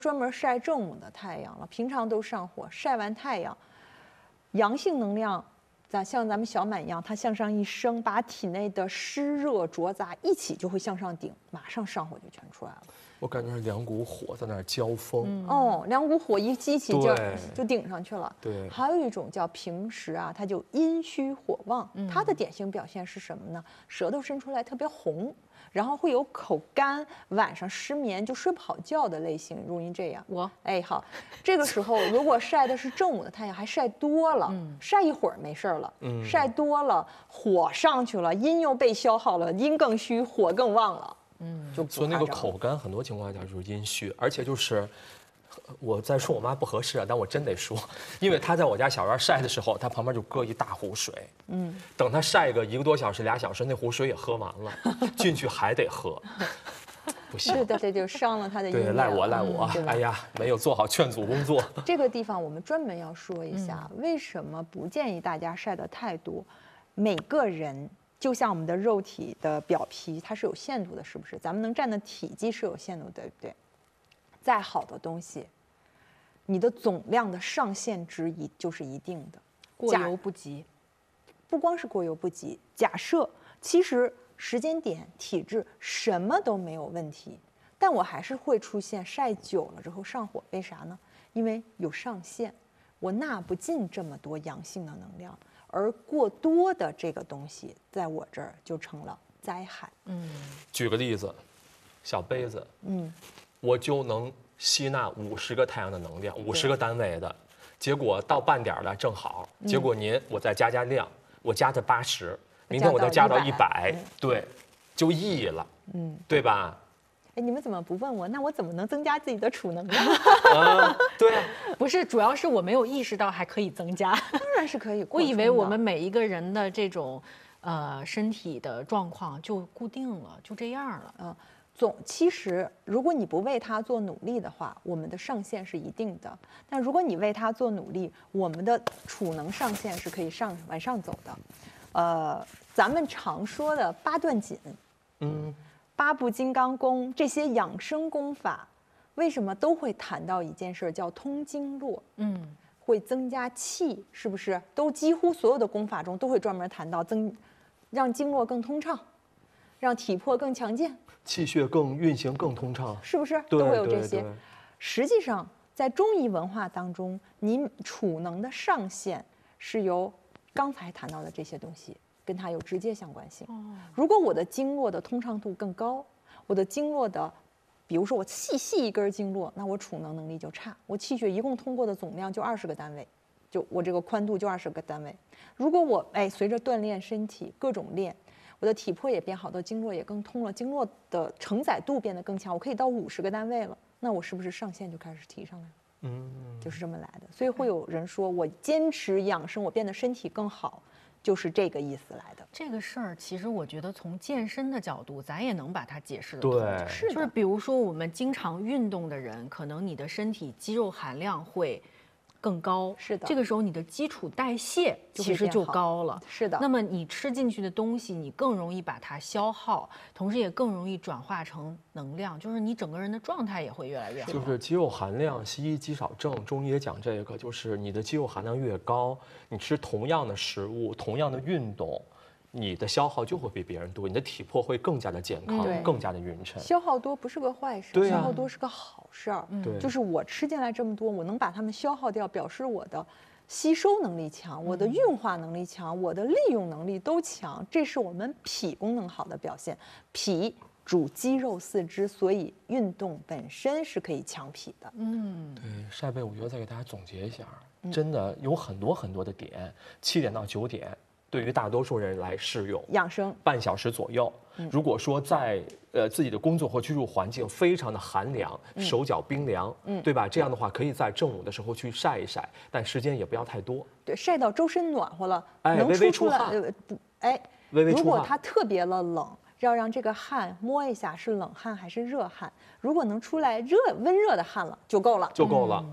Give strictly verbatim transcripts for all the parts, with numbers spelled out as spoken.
专门晒正午的太阳了，平常都上火，晒完太阳，阳性能量，咱像咱们小满一样，它向上一升，把体内的湿热浊杂一起就会向上顶，马上上火就全出来了。 我感觉是两股火在那儿交锋。 嗯、哦，两股火一激起就就顶上去了。 对。 还有一种叫平时啊，它就阴虚火旺，它的典型表现是什么呢？舌头伸出来特别红。然后会有口干，晚上失眠就睡不好觉的类型，容易这样。 我哎好，这个时候如果晒的是正午的太阳，还晒多了，嗯、晒一会儿没事了，嗯、晒多了火上去了，阴又被消耗了，阴更虚，火更旺了，嗯，就所以那个口干很多情况下就是阴虚，而且就是。我在说我妈不合适啊，但我真得说，因为她在我家小院晒的时候，她旁边就搁一大壶水，嗯，等她晒个一个多小时、俩小时，那壶水也喝完了，进去还得喝，不行， 是的，这就伤了她的阴液。 对，赖我赖我，嗯、哎呀，没有做好劝阻工作。 这个地方我们专门要说一下，嗯、为什么不建议大家晒得太多？每个人就像我们的肉体的表皮，它是有限度的，是不是？咱们能占的体积是有限度的，对不对？再好的东西，你的总量的上限值一就是一定的， 过犹不及。 不光是过犹不及，假设其实时间点、体质什么都没有问题，但我还是会出现晒久了之后上火，为啥呢？因为有上限，我纳不进这么多阳性的能量，而过多的这个东西在我这儿就成了灾害。 嗯，举个例子，小杯子，嗯。我就能吸纳五十个太阳的能量，五十个单位的，结果到半点了正好，结果您我再加加量，我加到八十，明天我再加到一百，对，就溢了，嗯，对吧？ 哎，你们怎么不问我？那我怎么能增加自己的储能量？ 啊，对啊， 不是，主要是我没有意识到还可以增加， 当然是可以。 我以为我们每一个人的这种呃身体的状况就固定了，就这样了，嗯。 总其实，如果你不为它做努力的话，我们的上限是一定的。但如果你为它做努力，我们的储能上限是可以上往上走的。呃，咱们常说的八段锦，嗯，八部金刚功这些养生功法，为什么都会谈到一件事，叫通经络？嗯，会增加气，是不是？都几乎所有的功法中都会专门谈到增，让经络更通畅，让体魄更强健。 气血更运行更通畅， 是不是都会有这些？实际上，在中医文化当中，您储能的上限是由刚才谈到的这些东西跟它有直接相关性。哦、如果我的经络的通畅度更高，我的经络的，比如说我细细一根经络，那我储能能力就差，我气血一共通过的总量就二十个单位，就我这个宽度就二十个单位。如果我哎随着锻炼身体各种练。我的体魄也变好，的经络也更通了，经络的承载度变得更强，我可以到五十个单位了，那我是不是上限就开始提上来了？嗯，就是这么来的。所以会有人说我坚持养生，我变得身体更好，就是这个意思来的。 这个事儿其实我觉得从健身的角度，咱也能把它解释得通。 对， 是的， 就是比如说我们经常运动的人，可能你的身体肌肉含量会更高， 是的， 这个时候你的基础代谢其实就高了， 是的。 那么你吃进去的东西，你更容易把它消耗，同时也更容易转化成能量，就是你整个人的状态也会越来越好。 就是肌肉含量，西医肌少症，中医也讲这个，就是你的肌肉含量越高，你吃同样的食物，同样的运动。你的消耗就会比别人多，你的体魄会更加的健康，嗯、更加的匀称。 消耗多不是个坏事， 对啊、 消耗多是个好事儿。 对、嗯， 就是我吃进来这么多，我能把它们消耗掉，表示我的吸收能力强，我的运化能力强，我的利用能力都强，这是我们脾功能好的表现。脾主肌肉四肢，所以运动本身是可以强脾的。 嗯， 对，晒背我觉得再给大家总结一下，真的有很多很多的点，七点到九点。对于大多数人来适用， 养生半小时左右。嗯、如果说在呃自己的工作或居住环境非常的寒凉，嗯、手脚冰凉，嗯，对吧？这样的话，可以在正午的时候去晒一晒，但时间也不要太多。 对，晒到周身暖和了， 哎， 能微微出出来， 汗， 不，哎， 微微出汗。 如果它特别的冷，要让这个汗摸一下是冷汗还是热汗。如果能出来热温热的汗了，就够了， 就够了。 嗯、对。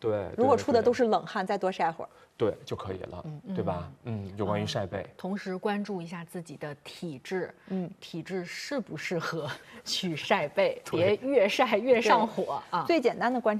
对， 如果出的都是是冷汗，再多晒会儿。 对就可以了，对吧？嗯，有关于晒背， 同时关注一下自己的体质，嗯，体质适不适合去晒背，别越晒越上火啊。 最简单的观察。